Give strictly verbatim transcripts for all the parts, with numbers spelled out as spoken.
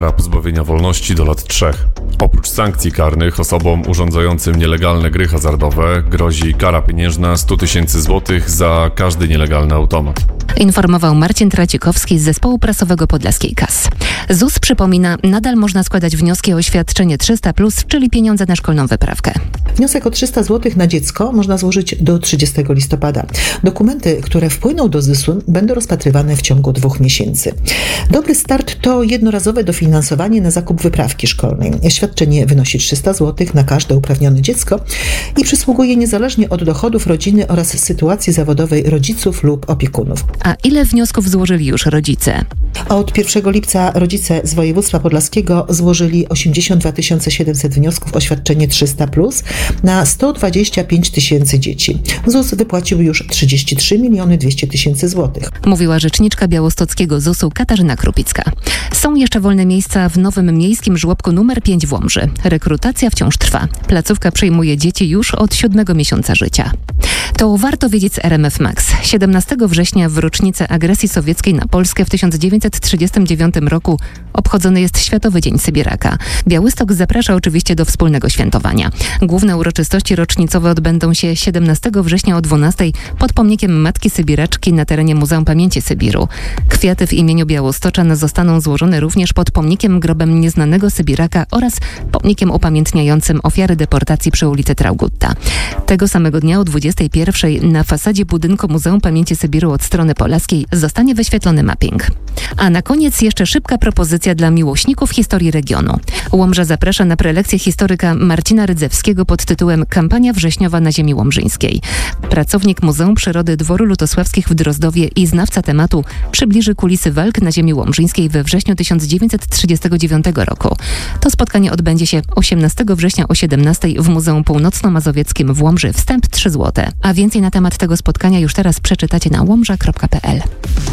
Pozbawienia wolności do lat trzech. Oprócz sankcji karnych osobom urządzającym nielegalne gry hazardowe grozi kara pieniężna sto tysięcy złotych za każdy nielegalny automat. Informował Marcin Tracikowski z Zespołu Prasowego Podlaskiej K A S. Z U S przypomina, nadal można składać wnioski o świadczenie trzysta plus, czyli pieniądze na szkolną wyprawkę. Wniosek o trzysta złotych na dziecko można złożyć do trzydziestego listopada. Dokumenty, które wpłyną do zysu, będą rozpatrywane w ciągu dwóch miesięcy. Dobry start to jednorazowe dofinansowanie na zakup wyprawki szkolnej. Świadczenie wynosi trzysta złotych na każde uprawnione dziecko i przysługuje niezależnie od dochodów rodziny oraz sytuacji zawodowej rodziców lub opiekunów. A ile wniosków złożyli już rodzice? Od pierwszego lipca rodzice z województwa podlaskiego złożyli osiemdziesiąt dwa tysiące siedemset wniosków o świadczenie trzysta plus na sto dwadzieścia pięć tysięcy dzieci. Z U S wypłacił już trzydzieści trzy miliony dwieście tysięcy złotych. Mówiła rzeczniczka białostockiego Z U S u Katarzyna Krupicka. Są jeszcze wolne miejsca w nowym miejskim żłobku numer pięć w Łomży. Rekrutacja wciąż trwa. Placówka przyjmuje dzieci już od siódmego miesiąca życia. To warto wiedzieć z R M F Max. siedemnastego września w rocznicę agresji sowieckiej na Polskę w tysiąc dziewięćset trzydziestym dziewiątym roku obchodzony jest Światowy Dzień Sybiraka. Białystok zaprasza oczywiście do wspólnego świętowania. Główne uroczystości rocznicowe odbędą się siedemnastego września o dwunastej pod pomnikiem Matki Sybiraczki na terenie Muzeum Pamięci Sybiru. Kwiaty w imieniu Białostoczan zostaną złożone również pod pomnikiem grobem nieznanego Sybiraka oraz pomnikiem upamiętniającym ofiary deportacji przy ulicy Traugutta. Tego samego dnia o dwudziestej pierwszej na fasadzie budynku Muzeum Pamięci Sybiru od strony Polaskiej zostanie wyświetlony mapping. A na koniec jeszcze szybka propozycja dla miłośników historii regionu. Łomża zaprasza na prelekcję historyka Marcina Rydzewskiego pod tytułem Kampania wrześniowa na ziemi łomżyńskiej. Pracownik Muzeum Przyrody Dworu Lutosławskich w Drozdowie i znawca tematu przybliży kulisy walk na ziemi łomżyńskiej we wrześniu tysiąc dziewięćset trzydziestego dziewiątego roku. To spotkanie odbędzie się osiemnastego września o siedemnastej w Muzeum Północno-Mazowieckim w Łomży. Wstęp trzy złote. A więcej na temat tego spotkania już teraz przeczytacie na łomża kropka p l.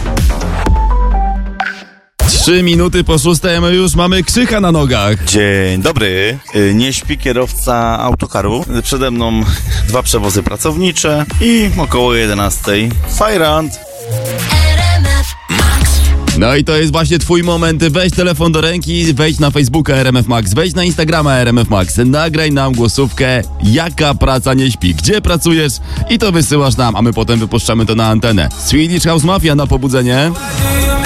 Trzy minuty po szóstej, a my już mamy Krzycha na nogach. Dzień dobry. Nie śpi kierowca autokaru. Przede mną dwa przewozy pracownicze i około jedenastej Fajrant. No i to jest właśnie twój moment. Weź telefon do ręki, wejdź na Facebooka R M F Max, wejdź na Instagrama R M F Max, nagraj nam głosówkę, jaka praca nie śpi, gdzie pracujesz i to wysyłasz nam, a my potem wypuszczamy to na antenę. Swedish House Mafia na pobudzenie.